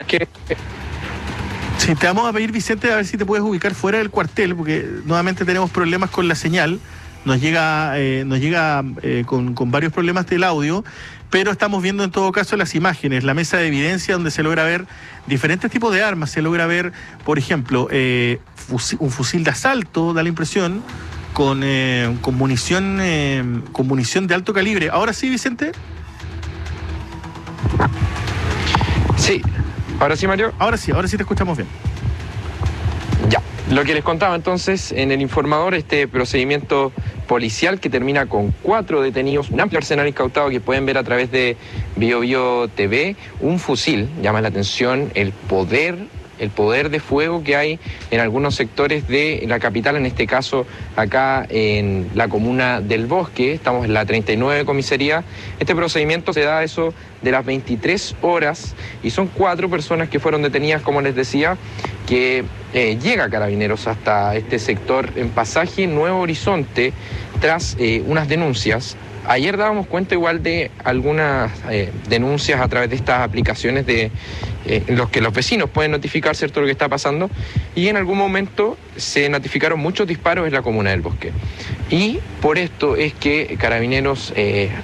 que Sí, te vamos a pedir, Vicente, a ver si te puedes ubicar fuera del cuartel, porque nuevamente tenemos problemas con la señal. Nos llega con varios problemas del audio, pero estamos viendo en todo caso las imágenes, la mesa de evidencia donde se logra ver diferentes tipos de armas. Se logra ver, por ejemplo, un fusil de asalto, da la impresión, con munición de alto calibre. Ahora sí, Vicente. sí, ahora sí, Mario. Ahora sí te escuchamos bien. Ya, lo que les contaba entonces en el informador, este procedimiento policial que termina con 4 detenidos, un amplio arsenal incautado que pueden ver a través de BioBio TV, un fusil, llama la atención el poder de fuego que hay en algunos sectores de la capital, en este caso acá en la comuna del Bosque. Estamos en la 39 comisaría. Este procedimiento se da a eso de las 23 horas y son 4 personas que fueron detenidas, como les decía, que llega Carabineros hasta este sector en Pasaje Nuevo Horizonte tras unas denuncias. Ayer dábamos cuenta igual de algunas denuncias a través de estas aplicaciones en los que los vecinos pueden notificar, ¿cierto?, lo que está pasando, y en algún momento se notificaron muchos disparos en la comuna del Bosque. Y por esto es que Carabineros,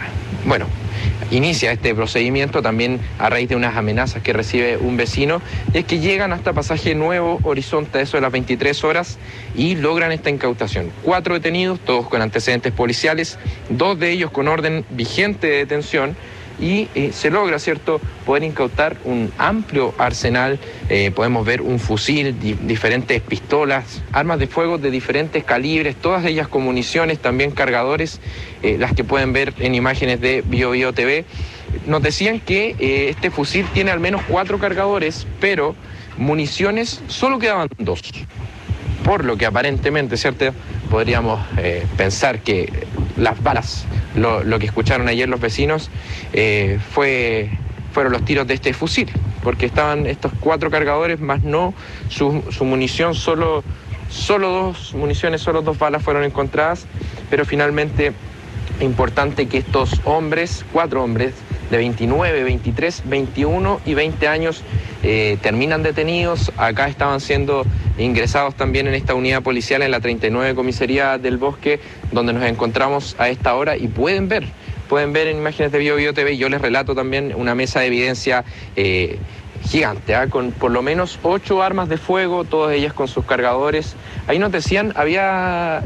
inicia este procedimiento también a raíz de unas amenazas que recibe un vecino, y es que llegan hasta Pasaje Nuevo Horizonte a eso de las 23 horas y logran esta incautación. 4 detenidos, todos con antecedentes policiales, 2 de ellos con orden vigente de detención, y se logra, ¿cierto?, poder incautar un amplio arsenal. Podemos ver un fusil, diferentes pistolas, armas de fuego de diferentes calibres, todas ellas con municiones, también cargadores, las que pueden ver en imágenes de BioBio TV. Nos decían que este fusil tiene al menos 4 cargadores, pero municiones solo quedaban 2. Por lo que aparentemente, ¿cierto?, podríamos pensar que las balas, lo que escucharon ayer los vecinos, fueron los tiros de este fusil, porque estaban estos 4 cargadores, más no su munición, solo 2 municiones, solo 2 balas fueron encontradas, pero finalmente importante que estos hombres, 4 hombres, de 29, 23, 21 y 20 años terminan detenidos. Acá estaban siendo ingresados también en esta unidad policial en la 39 comisaría del Bosque, donde nos encontramos a esta hora, y pueden ver en imágenes de BioBio TV, yo les relato también una mesa de evidencia gigante, con por lo menos 8 armas de fuego, todas ellas con sus cargadores. Ahí nos decían, había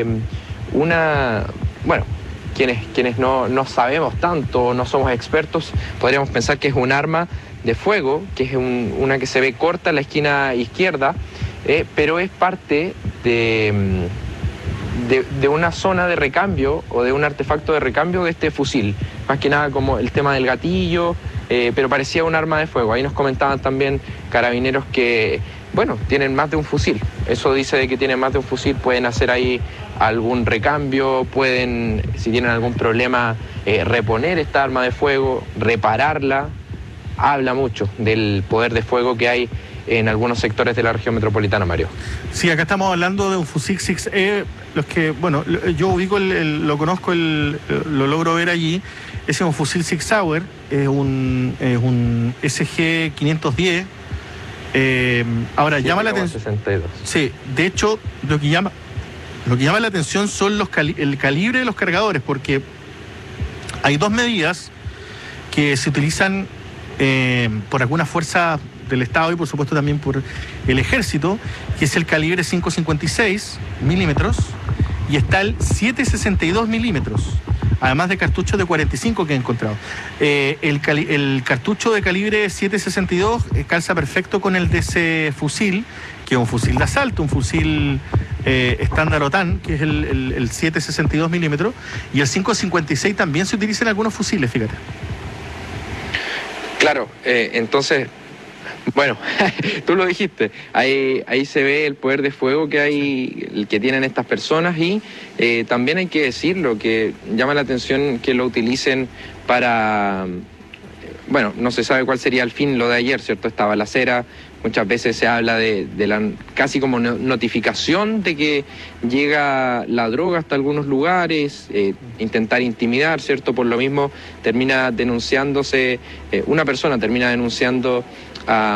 quienes no sabemos tanto, no somos expertos, podríamos pensar que es un arma de fuego, que es una que se ve corta en la esquina izquierda, pero es parte de una zona de recambio o de un artefacto de recambio de este fusil. Más que nada como el tema del gatillo, pero parecía un arma de fuego. Ahí nos comentaban también Carabineros que, tienen más de un fusil. Eso dice de que tienen más de un fusil, pueden hacer ahí algún recambio, pueden, si tienen algún problema, reponer esta arma de fuego, repararla. Habla mucho del poder de fuego que hay en algunos sectores de la región metropolitana, Mario. Sí, acá estamos hablando de un fusil 6E, yo ubico, lo conozco, lo logro ver allí. Ese es un fusil Sig Sauer, es un SG 510. Ahora, llama la atención. 62. Sí, de hecho, lo que llama la atención son el calibre de los cargadores, porque hay 2 medidas que se utilizan por algunas fuerzas del Estado y por supuesto también por el Ejército, que es el calibre 5.56 milímetros y está el 7.62 milímetros, además de cartuchos de 45 que he encontrado. El cartucho de calibre 7.62 calza perfecto con el de ese fusil, que es un fusil de asalto, un fusil estándar OTAN, que es el 7.62 milímetros, y el 5.56 también se utiliza en algunos fusiles, fíjate. Claro, entonces, tú lo dijiste, ahí se ve el poder de fuego que tienen estas personas, y también hay que decirlo, que llama la atención que lo utilicen para, no se sabe cuál sería el fin, lo de ayer, ¿cierto? Esta balacera, muchas veces se habla de la casi como notificación de que llega la droga hasta algunos lugares, intentar intimidar, ¿cierto? Por lo mismo termina denunciándose, una persona termina denunciando a